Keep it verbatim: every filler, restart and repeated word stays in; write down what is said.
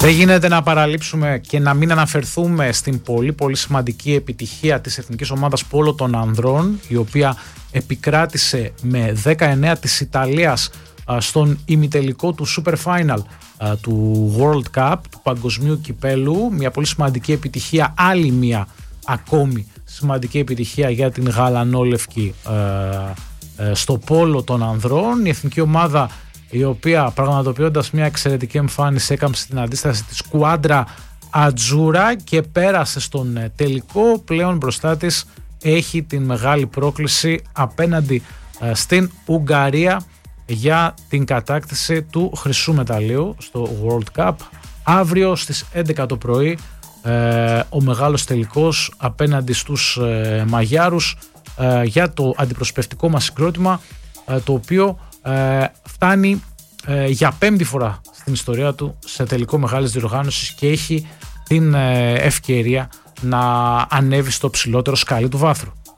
Δεν γίνεται να παραλείψουμε και να μην αναφερθούμε στην πολύ πολύ σημαντική επιτυχία της εθνικής ομάδας πόλο των ανδρών, η οποία επικράτησε με δεκαεννέα της Ιταλίας στον ημιτελικό του Super Final του World Cup, του παγκοσμίου κυπέλου. Μια πολύ σημαντική επιτυχία, άλλη μια ακόμη σημαντική επιτυχία για την γαλανόλευκη στο πόλο των ανδρών. Η εθνική ομάδα, η οποία πραγματοποιώντας μια εξαιρετική εμφάνιση έκαμψε την αντίσταση της Σκουάντρα Ατζούρα και πέρασε στον τελικό. Πλέον μπροστά της έχει την μεγάλη πρόκληση απέναντι στην Ουγγαρία για την κατάκτηση του χρυσού μεταλλίου στο World Cup. Αύριο στις έντεκα το πρωί ο μεγάλος τελικός απέναντι στους Μαγιάρους για το αντιπροσωπευτικό μας συγκρότημα, το οποίο φτάνει για πέμπτη φορά στην ιστορία του σε τελικό μεγάλης διοργάνωσης και έχει την ευκαιρία να ανέβει στο ψηλότερο σκάλι του βάθρου.